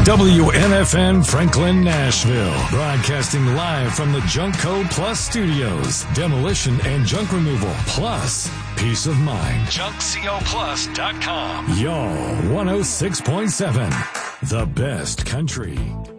WNFN Franklin, Nashville. Broadcasting live from the Junkco Plus Studios. Demolition and junk removal plus peace of mind. JunkCoPlus.com. Y'all 106.7. The best country.